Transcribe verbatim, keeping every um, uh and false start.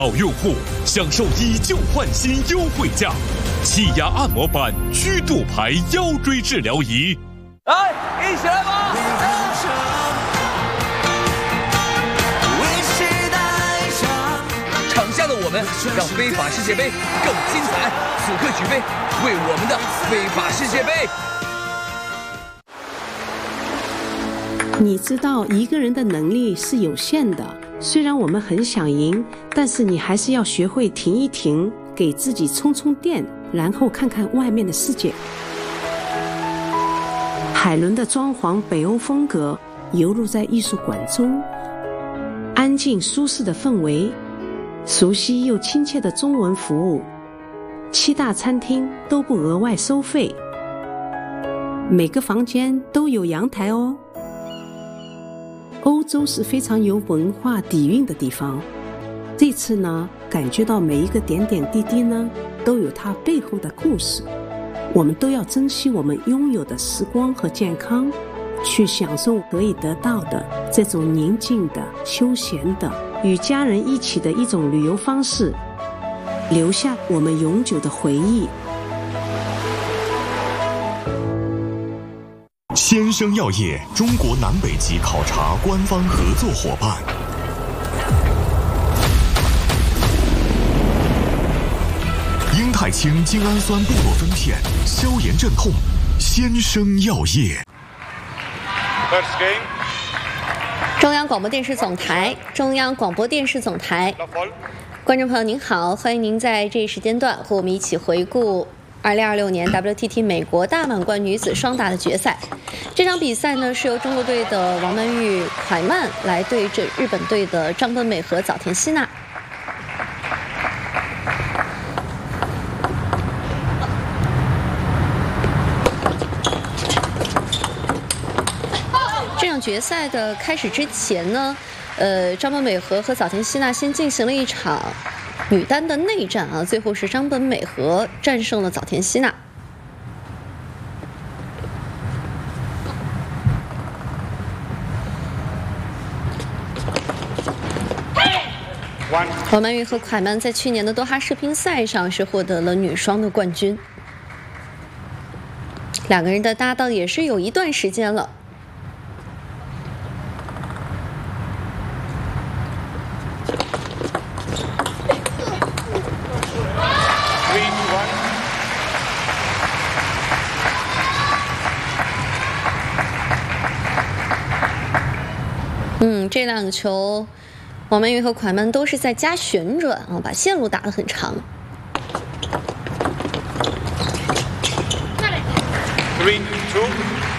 老用户享受以旧换新优惠价，气压按摩板曲度牌腰椎治疗仪。 来，一起来吧！场下的我们让非法世界杯更精彩，此刻举杯，为我们的非法世界杯。 你知道一个人的能力是有限的，虽然我们很想赢，但是你还是要学会停一停，给自己充充电，然后看看外面的世界。海伦的装潢北欧风格游入在艺术馆中，安静舒适的氛围，熟悉又亲切的中文服务，七大餐厅都不额外收费，每个房间都有阳台哦。欧洲是非常有文化底蕴的地方，这次呢，感觉到每一个点点滴滴呢，都有它背后的故事。我们都要珍惜我们拥有的时光和健康，去享受可以得到的这种宁静的、休闲的、与家人一起的一种旅游方式，留下我们永久的回忆。 先生药业中国南北极考察官方合作伙伴，英泰清精氨酸布洛芬片，消炎镇痛。先生药业。 中央广播电视总台，中央广播电视总台，观众朋友您好，欢迎您在这一时间段和我们一起回顾二零二六年 W T T 美国大满贯女子双打的决赛。这场比赛呢，是由中国队的王曼玉、蒯曼来对阵日本队的张本美和早田希娜。这场决赛的开始之前呢，呃，张本美和和早田希娜先进行了一场女单的内战啊，最后是张本美和战胜了早田希娜。王曼玉和蒯曼在去年的多哈世乒赛上是获得了女双的冠军，两个人的搭档也是有一段时间了。嗯，这两个球，王曼玉和蒯曼都是在加旋转啊，把线路打得很长。 Three, two.